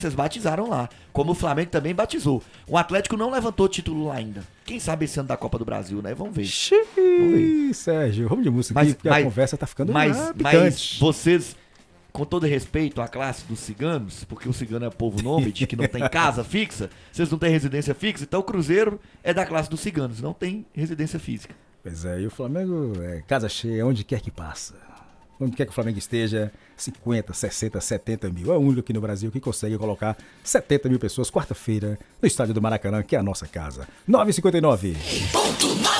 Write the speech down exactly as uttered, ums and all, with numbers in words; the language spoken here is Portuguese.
Vocês batizaram lá, como o Flamengo também batizou. O Atlético não levantou título lá ainda. Quem sabe esse ano da Copa do Brasil, né? Vamos ver. Xiii, vamos ver. Sérgio, vamos de música mas, aqui, porque mas, a conversa tá ficando mas, ah, mas vocês, com todo respeito à classe dos ciganos, porque o cigano é povo nômade, que não tem casa fixa, vocês não têm residência fixa, então o Cruzeiro é da classe dos ciganos, não tem residência física. Pois é, e o Flamengo é casa cheia, onde quer que passa. Onde quer que o Flamengo esteja, cinquenta, sessenta, setenta mil. É o único aqui no Brasil que consegue colocar setenta mil pessoas quarta-feira no estádio do Maracanã, que é a nossa casa. nove e cinquenta e nove.